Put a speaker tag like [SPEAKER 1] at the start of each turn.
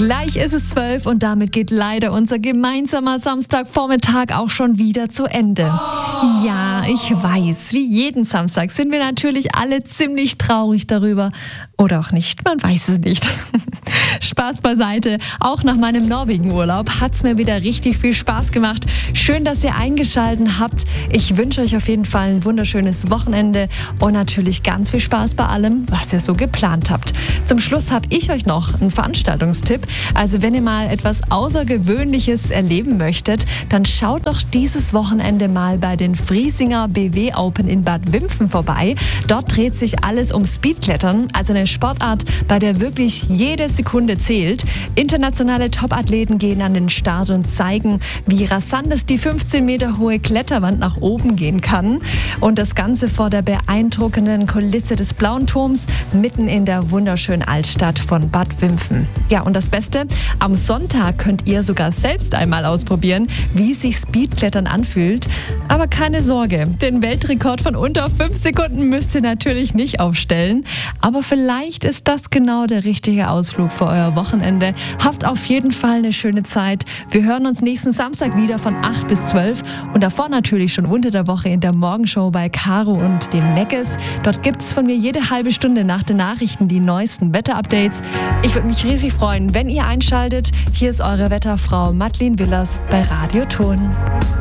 [SPEAKER 1] Gleich ist es 12 und damit geht leider unser gemeinsamer Samstagvormittag auch schon wieder zu Ende. Ja, ich weiß, wie jeden Samstag sind wir natürlich alle ziemlich traurig darüber. Oder auch nicht, man weiß es nicht. Spaß beiseite. Auch nach meinem Norwegen-Urlaub hat es mir wieder richtig viel Spaß gemacht. Schön, dass ihr eingeschaltet habt. Ich wünsche euch auf jeden Fall ein wunderschönes Wochenende und natürlich ganz viel Spaß bei allem, was ihr so geplant habt. Zum Schluss habe ich euch noch einen Veranstaltungstipp. Also wenn ihr mal etwas Außergewöhnliches erleben möchtet, dann schaut doch dieses Wochenende mal bei den Friesinger BW Open in Bad Wimpfen vorbei. Dort dreht sich alles um Speedklettern, also eine Sportart, bei der wirklich jede Sekunde zählt. Internationale Topathleten gehen an den Start und zeigen, wie rasant es die 15 Meter hohe Kletterwand nach oben gehen kann. Und das Ganze vor der beeindruckenden Kulisse des Blauen Turms mitten in der wunderschönen Altstadt von Bad Wimpfen. Ja, und das Beste, am Sonntag könnt ihr sogar selbst einmal ausprobieren, wie sich Speedklettern anfühlt. Aber keine Sorge, den Weltrekord von unter 5 Sekunden müsst ihr natürlich nicht aufstellen. Aber vielleicht ist das genau der richtige Ausflug für euer Wochenende. Habt auf jeden Fall eine schöne Zeit. Wir hören uns nächsten Samstag wieder von 8 bis 12 und davor natürlich schon unter der Woche in der Morgenshow bei Caro und dem Meckes. Dort gibt's von mir jede halbe Stunde nach den Nachrichten die neuesten Wetterupdates. Ich würde mich riesig freuen, wenn ihr einschaltet. Hier ist eure Wetterfrau Madeleine Willers bei Radio Ton.